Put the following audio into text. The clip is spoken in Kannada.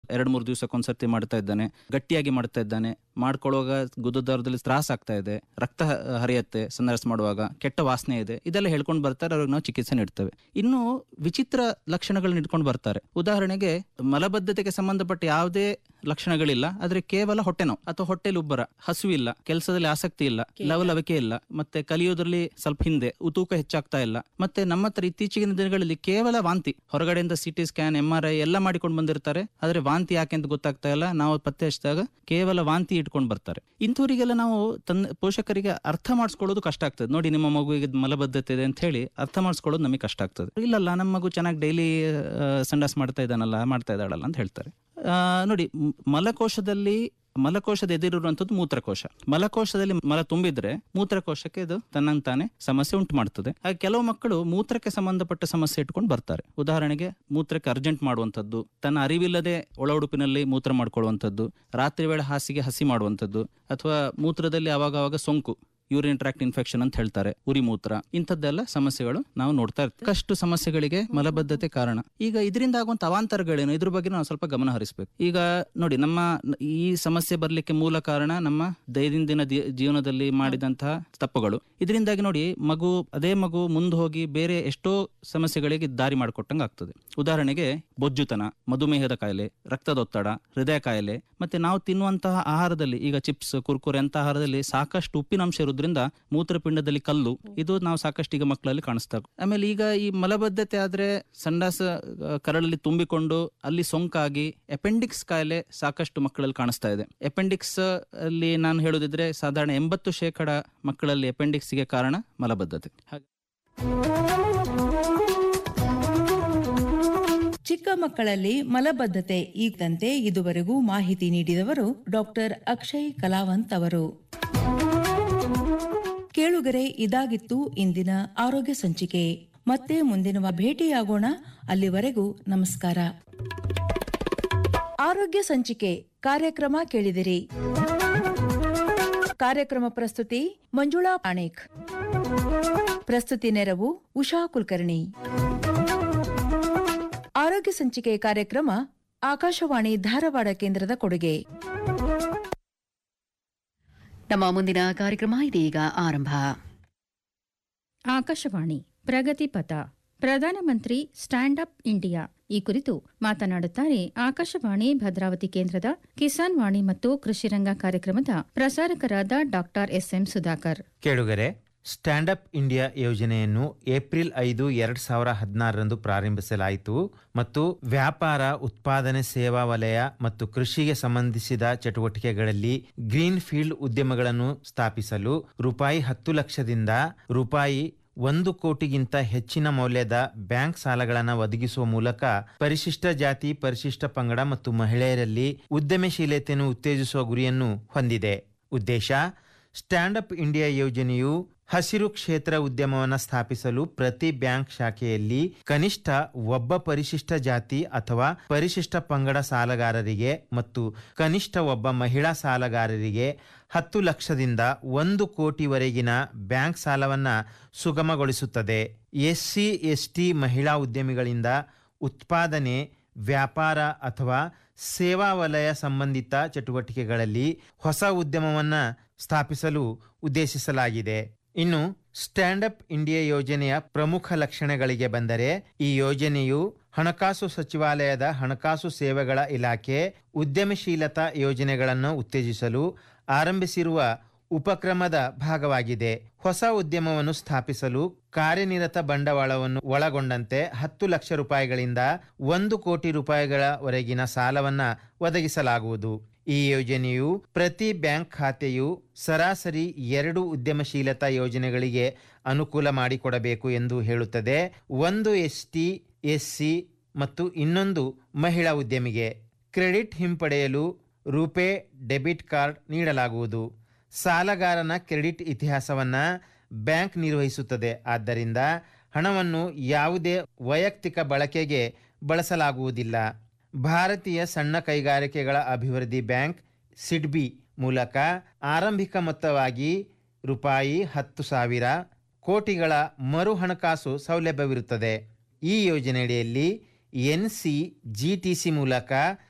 2-3 ದಿವಸಕ್ಕೊಂದ್ಸರ್ತಿ ಮಾಡ್ತಾ ಇದ್ದಾನೆ, ಗಟ್ಟಿಯಾಗಿ ಮಾಡ್ತಾ ಇದ್ದಾನೆ, ಮಾಡ್ಕೊಳ್ಳುವಾಗ ಗುದದ್ವಾರದಲ್ಲಿ ತ್ರಾಸ ಆಗ್ತಾ ಇದೆ, ರಕ್ತ ಹರಿಯತ್ತೆ ಸಂಡಾಸ ಮಾಡುವಾಗ, ಕೆಟ್ಟ ವಾಸನೆ ಇದೆ, ಇದೆಲ್ಲ ಹೇಳ್ಕೊಂಡು ಬರ್ತಾರೆ. ಅವ್ರಿಗೆ ನಾವು ಚಿಕಿತ್ಸೆ ನೀಡ್ತೇವೆ. ಇನ್ನು ವಿಚಿತ್ರ ಲಕ್ಷಣಗಳನ್ನ ಇಟ್ಕೊಂಡು ಬರ್ತಾರೆ. ಉದಾಹರಣೆಗೆ ಮಲಬದ್ಧತೆಗೆ ಸಂಬಂಧಪಟ್ಟ ಯಾವುದೇ ಲಕ್ಷಣಗಳಿಲ್ಲ, ಆದ್ರೆ ಕೇವಲ ಹೊಟ್ಟೆ ನೋವು ಅಥವಾ ಹೊಟ್ಟೆಲಿ ಉಬ್ಬರ, ಹಸುವಿಲ್ಲ, ಕೆಲಸದಲ್ಲಿ ಆಸಕ್ತಿ ಇಲ್ಲ, ಲವಲವಿಕೆ ಇಲ್ಲ, ಮತ್ತೆ ಕಲಿಯೋದ್ರಲ್ಲಿ ಸ್ವಲ್ಪ ಹಿಂದೆ, ತೂಕ ಹೆಚ್ಚಾಗ್ತಾ ಇಲ್ಲ. ಮತ್ತೆ ನಮ್ಮ ಹತ್ರ ಇತ್ತೀಚಿನ ದಿನಗಳಲ್ಲಿ ಕೇವಲ ವಾಂತಿ, ಹೊರಗಡೆಯಿಂದ ಸಿಟಿ ಸ್ಕ್ಯಾನ್, MRI ಎಲ್ಲ ಮಾಡಿಕೊಂಡು ಬಂದಿರ್ತಾರೆ, ಆದ್ರೆ ವಾಂತಿ ಯಾಕೆ ಅಂತ ಗೊತ್ತಾಗ್ತಾ ಇಲ್ಲ. ನಾವು ಪತ್ತೆ ಹಚ್ಚಿದಾಗ ಕೇವಲ ವಾಂತಿ ಇಟ್ಕೊಂಡು ಬರ್ತಾರೆ. ಇಂಥವರಿಗೆಲ್ಲ ನಾವು ಪೋಷಕರಿಗೆ ಅರ್ಥ ಮಾಡಿಸ್ಕೊಳ್ಳೋದು ಕಷ್ಟ ಆಗ್ತದೆ. ನೋಡಿ, ನಿಮ್ಮ ಮಗುವಿಗೆ ಮಲಬದ್ಧತೆ ಇದೆ ಅಂತ ಹೇಳಿ ಅರ್ಥ ಮಾಡಿಸ್ಕೊಳ್ಳೋದು ನಮಗೆ ಕಷ್ಟ ಆಗ್ತದೆ. ಇಲ್ಲಲ್ಲ, ನಮ್ಮ ಮಗು ಚೆನ್ನಾಗಿ ಡೈಲಿ ಸಂಡಾಸ್ ಮಾಡ್ತಾ ಇದ್ದಾಳಲ್ಲ ಅಂತ ಹೇಳ್ತಾರೆ. ನೋಡಿ, ಮಲಕೋಶದ ಎದುರಿರುವಂತದ್ದು ಮೂತ್ರಕೋಶ. ಮಲಕೋಶದಲ್ಲಿ ಮಲ ತುಂಬಿದ್ರೆ ಮೂತ್ರಕೋಶಕ್ಕೆ ಇದು ತನ್ನಂತಾನೆ ಸಮಸ್ಯೆ ಉಂಟು ಮಾಡ್ತದೆ. ಹಾಗೆ ಕೆಲವು ಮಕ್ಕಳು ಮೂತ್ರಕ್ಕೆ ಸಂಬಂಧಪಟ್ಟ ಸಮಸ್ಯೆ ಇಟ್ಕೊಂಡು ಬರ್ತಾರೆ. ಉದಾಹರಣೆಗೆ ಮೂತ್ರಕ್ಕೆ ಅರ್ಜೆಂಟ್ ಮಾಡುವಂಥದ್ದು, ತನ್ನ ಅರಿವಿಲ್ಲದೆ ಒಳ ಉಡುಪಿನಲ್ಲಿ ಮೂತ್ರ ಮಾಡ್ಕೊಳ್ಳುವಂಥದ್ದು, ರಾತ್ರಿ ವೇಳೆ ಹಾಸಿಗೆ ಹಸಿ ಮಾಡುವಂಥದ್ದು, ಅಥವಾ ಮೂತ್ರದಲ್ಲಿ ಅವಾಗ ಸೋಂಕು, ಯೂರಿನ್ ಟ್ರಾಕ್ಟ್ ಇನ್ಫೆಕ್ಷನ್ ಅಂತ ಹೇಳ್ತಾರೆ, ಉರಿ ಮೂತ್ರ, ಇಂಥದ್ದೆಲ್ಲ ಸಮಸ್ಯೆಗಳು ನಾವು ನೋಡ್ತಾ ಇರ್ತೀವಿ. ಸಾಕಷ್ಟು ಸಮಸ್ಯೆಗಳಿಗೆ ಮಲಬದ್ಧತೆ ಕಾರಣ. ಈಗ ಇದರಿಂದ ಆಗುವಂತ ಅವಾಂತರಗಳೇನು, ಇದ್ರ ಬಗ್ಗೆ ನಾವು ಸ್ವಲ್ಪ ಗಮನ ಹರಿಸಬೇಕು. ಈಗ ನೋಡಿ, ನಮ್ಮ ಈ ಸಮಸ್ಯೆ ಬರ್ಲಿಕ್ಕೆ ಮೂಲ ಕಾರಣ ನಮ್ಮ ದೈನಂದಿನ ಜೀವನದಲ್ಲಿ ಮಾಡಿದಂತಹ ತಪ್ಪುಗಳು. ಇದರಿಂದಾಗಿ ನೋಡಿ, ಅದೇ ಮಗು ಮುಂದೆ ಹೋಗಿ ಬೇರೆ ಎಷ್ಟೋ ಸಮಸ್ಯೆಗಳಿಗೆ ದಾರಿ ಮಾಡಿಕೊಟ್ಟಂಗೆ ಆಗ್ತದೆ. ಉದಾಹರಣೆಗೆ ಬೊಜ್ಜುತನ, ಮಧುಮೇಹದ ಕಾಯಿಲೆ, ರಕ್ತದೊತ್ತಡ, ಹೃದಯ ಕಾಯಿಲೆ, ಮತ್ತೆ ನಾವು ತಿನ್ನುವಂತಹ ಆಹಾರದಲ್ಲಿ ಈಗ ಚಿಪ್ಸ್, ಕುರ್ಕುರೆ ಅಂತ ಆಹಾರದಲ್ಲಿ ಸಾಕಷ್ಟು ಉಪ್ಪಿನಂಶ ಇರೋದ್ರಿಂದ ಮೂತ್ರಪಿಂಡದಲ್ಲಿ ಕಲ್ಲು, ಇದು ನಾವು ಸಾಕಷ್ಟು ಈಗ ಮಕ್ಕಳಲ್ಲಿ ಕಾಣಿಸ್ತಾ. ಆಮೇಲೆ ಈಗ ಈ ಮಲಬದ್ಧತೆ ಆದ್ರೆ ಸಂಡಾಸ ಕರಳಲ್ಲಿ ತುಂಬಿಕೊಂಡು ಅಲ್ಲಿ ಸೋಂಕಾಗಿ ಅಪೆಂಡಿಕ್ಸ್ ಕಾಯಿಲೆ ಸಾಕಷ್ಟು ಮಕ್ಕಳಲ್ಲಿ ಕಾಣಿಸ್ತಾ ಇದೆ. ಅಪೆಂಡಿಕ್ಸ್ ಅಲ್ಲಿ ನಾನು ಹೇಳುದಿದ್ರೆ ಸಾಧಾರಣ 80% ಮಕ್ಕಳಲ್ಲಿ ಅಪೆಂಡಿಕ್ಸ್ಗೆ ಕಾರಣ ಮಲಬದ್ಧತೆ. ಚಿಕ್ಕ ಮಕ್ಕಳಲ್ಲಿ ಮಲಬದ್ಧತೆ ಈಗಂತೆ ಇದುವರೆಗೂ ಮಾಹಿತಿ ನೀಡಿದವರು ಡಾಕ್ಟರ್ ಅಕ್ಷಯ್ ಕಲಾವಂತ್ ಅವರು. ಕೇಳುಗರೆ, ಇದಾಗಿತ್ತು ಇಂದಿನ ಆರೋಗ್ಯ ಸಂಚಿಕೆ. ಮತ್ತೆ ಮುಂದಿನ ಭೇಟಿಯಾಗೋಣ. ಅಲ್ಲಿವರೆಗೂ ನಮಸ್ಕಾರ. ಆರೋಗ್ಯ ಸಂಚಿಕೆ ಕಾರ್ಯಕ್ರಮ ಕೇಳಿದಿರಿ. ಕಾರ್ಯಕ್ರಮ ಪ್ರಸ್ತುತಿ ಮಂಜುಳಾ ಪಾಣೇಕ್. ಪ್ರಸ್ತುತಿ ನೆರವು ಉಷಾ ಕುಲಕರ್ಣಿ. ಆರೋಗ್ಯ ಸಂಚಿಕೆ ಕಾರ್ಯಕ್ರಮ ಆಕಾಶವಾಣಿ ಧಾರವಾಡ ಕೇಂದ್ರದ ಕೊಡುಗೆ. ನಮ್ಮ ಮುಂದಿನ ಕಾರ್ಯಕ್ರಮ ಇದೀಗ ಆರಂಭ. ಆಕಾಶವಾಣಿ ಪ್ರಗತಿ ಪಥ, ಪ್ರಧಾನಮಂತ್ರಿ ಸ್ಟ್ಯಾಂಡ್ ಅಪ್ ಇಂಡಿಯಾ ಈ ಕುರಿತು ಮಾತನಾಡುತ್ತಾರೆ ಆಕಾಶವಾಣಿ ಭದ್ರಾವತಿ ಕೇಂದ್ರದ ಕಿಸಾನ್ ವಾಣಿ ಮತ್ತು ಕೃಷಿರಂಗ ಕಾರ್ಯಕ್ರಮದ ಪ್ರಸಾರಕರಾದ ಡಾಕ್ಟರ್ SM ಸುಧಾಕರ್. ಕೇಳುಗರೆ, ಸ್ಟ್ಯಾಂಡ್ ಅಪ್ ಇಂಡಿಯಾ ಯೋಜನೆಯನ್ನು ಏಪ್ರಿಲ್ 5, 2016 ಪ್ರಾರಂಭಿಸಲಾಯಿತು ಮತ್ತು ವ್ಯಾಪಾರ, ಉತ್ಪಾದನೆ, ಸೇವಾ ವಲಯ ಮತ್ತು ಕೃಷಿಗೆ ಸಂಬಂಧಿಸಿದ ಚಟುವಟಿಕೆಗಳಲ್ಲಿ ಗ್ರೀನ್ ಫೀಲ್ಡ್ ಉದ್ಯಮಗಳನ್ನು ಸ್ಥಾಪಿಸಲು ರೂಪಾಯಿ 10 ಲಕ್ಷದಿಂದ ರೂಪಾಯಿ 1 ಕೋಟಿಗಿಂತ ಹೆಚ್ಚಿನ ಮೌಲ್ಯದ ಬ್ಯಾಂಕ್ ಸಾಲಗಳನ್ನು ಒದಗಿಸುವ ಮೂಲಕ ಪರಿಶಿಷ್ಟ ಜಾತಿ, ಪರಿಶಿಷ್ಟ ಪಂಗಡ ಮತ್ತು ಮಹಿಳೆಯರಲ್ಲಿ ಉದ್ಯಮಶೀಲತೆಯನ್ನು ಉತ್ತೇಜಿಸುವ ಗುರಿಯನ್ನು ಹೊಂದಿದೆ. ಉದ್ದೇಶ: ಸ್ಟ್ಯಾಂಡ್ ಅಪ್ ಇಂಡಿಯಾ ಯೋಜನೆಯು ಹಸಿರು ಕ್ಷೇತ್ರ ಉದ್ಯಮವನ್ನು ಸ್ಥಾಪಿಸಲು ಪ್ರತಿ ಬ್ಯಾಂಕ್ ಶಾಖೆಯಲ್ಲಿ ಕನಿಷ್ಠ ಒಬ್ಬ ಪರಿಶಿಷ್ಟ ಜಾತಿ ಅಥವಾ ಪರಿಶಿಷ್ಟ ಪಂಗಡ ಸಾಲಗಾರರಿಗೆ ಮತ್ತು ಕನಿಷ್ಠ ಒಬ್ಬ ಮಹಿಳಾ ಸಾಲಗಾರರಿಗೆ 10 ಲಕ್ಷದಿಂದ 1 ಕೋಟಿವರೆಗಿನ ಬ್ಯಾಂಕ್ ಸಾಲವನ್ನು ಸುಗಮಗೊಳಿಸುತ್ತದೆ. SC, ST ಮಹಿಳಾ ಉದ್ಯಮಿಗಳಿಂದ ಉತ್ಪಾದನೆ, ವ್ಯಾಪಾರ ಅಥವಾ ಸೇವಾ ವಲಯ ಸಂಬಂಧಿತ ಚಟುವಟಿಕೆಗಳಲ್ಲಿ ಹೊಸ ಉದ್ಯಮವನ್ನು ಸ್ಥಾಪಿಸಲು ಉದ್ದೇಶಿಸಲಾಗಿದೆ. ಇನ್ನು ಸ್ಟ್ಯಾಂಡ್ ಅಪ್ ಇಂಡಿಯಾ ಯೋಜನೆಯ ಪ್ರಮುಖ ಲಕ್ಷಣಗಳಿಗೆ ಬಂದರೆ, ಈ ಯೋಜನೆಯು ಹಣಕಾಸು ಸಚಿವಾಲಯದ ಹಣಕಾಸು ಸೇವೆಗಳ ಇಲಾಖೆ ಉದ್ಯಮಶೀಲತಾ ಯೋಜನೆಗಳನ್ನು ಉತ್ತೇಜಿಸಲು ಆರಂಭಿಸಿರುವ ಉಪಕ್ರಮದ ಭಾಗವಾಗಿದೆ. ಹೊಸ ಉದ್ಯಮವನ್ನು ಸ್ಥಾಪಿಸಲು ಕಾರ್ಯನಿರತ ಬಂಡವಾಳವನ್ನು ಒಳಗೊಂಡಂತೆ 10 ಲಕ್ಷ ರೂಪಾಯಿಗಳಿಂದ 1 ಕೋಟಿ ರೂಪಾಯಿಗಳವರೆಗಿನ ಸಾಲವನ್ನು ಒದಗಿಸಲಾಗುವುದು. ಈ ಯೋಜನೆಯು ಪ್ರತಿ ಬ್ಯಾಂಕ್ ಖಾತೆಯು ಸರಾಸರಿ 2 ಉದ್ಯಮಶೀಲತಾ ಯೋಜನೆಗಳಿಗೆ ಅನುಕೂಲ ಮಾಡಿಕೊಡಬೇಕು ಎಂದು ಹೇಳುತ್ತದೆ. ಒಂದು ST, SC ಮತ್ತು ಇನ್ನೊಂದು ಮಹಿಳಾ ಉದ್ಯಮಿಗೆ ಕ್ರೆಡಿಟ್ ಹಿಂಪಡೆಯಲು ರೂಪೇ ಡೆಬಿಟ್ ಕಾರ್ಡ್ ನೀಡಲಾಗುವುದು. ಸಾಲಗಾರನ ಕ್ರೆಡಿಟ್ ಇತಿಹಾಸವನ್ನು ಬ್ಯಾಂಕ್ ನಿರ್ವಹಿಸುತ್ತದೆ. ಆದ್ದರಿಂದ ಹಣವನ್ನು ಯಾವುದೇ ವೈಯಕ್ತಿಕ ಬಳಕೆಗೆ ಬಳಸಲಾಗುವುದಿಲ್ಲ. ಭಾರತೀಯ ಸಣ್ಣ ಕೈಗಾರಿಕೆಗಳ ಅಭಿವೃದ್ಧಿ ಬ್ಯಾಂಕ್ ಸಿಡ್ಬಿ ಮೂಲಕ ಆರಂಭಿಕ ಮೊತ್ತವಾಗಿ ರೂಪಾಯಿ 10,000 ಕೋಟಿಗಳ ಮರು ಹಣಕಾಸು ಸೌಲಭ್ಯವಿರುತ್ತದೆ. ಈ ಯೋಜನೆಯಡಿಯಲ್ಲಿ NCGTC ಮೂಲಕ